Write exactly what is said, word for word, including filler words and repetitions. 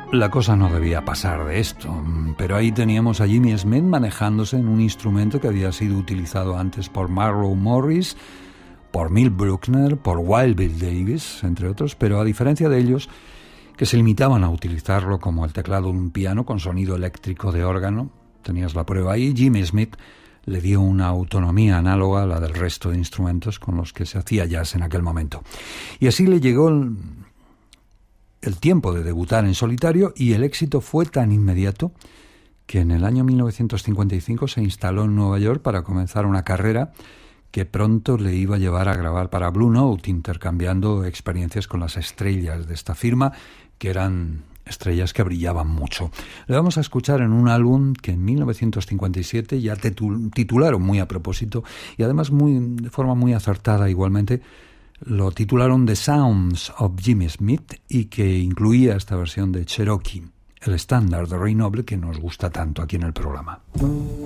La cosa no debía pasar de esto, pero ahí teníamos a Jimmy Smith manejándose en un instrumento que había sido utilizado antes por Marlowe Morris, por Milt Bruckner, por Wild Bill Davis, entre otros, pero a diferencia de ellos, que se limitaban a utilizarlo como el teclado de un piano con sonido eléctrico de órgano, tenías la prueba ahí, Jimmy Smith le dio una autonomía análoga a la del resto de instrumentos con los que se hacía jazz en aquel momento. Y así le llegó el, el tiempo de debutar en solitario, y el éxito fue tan inmediato que en el año mil novecientos cincuenta y cinco se instaló en Nueva York para comenzar una carrera que pronto le iba a llevar a grabar para Blue Note, intercambiando experiencias con las estrellas de esta firma, que eran estrellas que brillaban mucho. Le vamos a escuchar en un álbum que en mil novecientos cincuenta y siete ya titularon muy a propósito, y además muy, de forma muy acertada igualmente, lo titularon The Sounds of Jimmy Smith, y que incluía esta versión de Cherokee, el estándar de Ray Noble que nos gusta tanto aquí en el programa.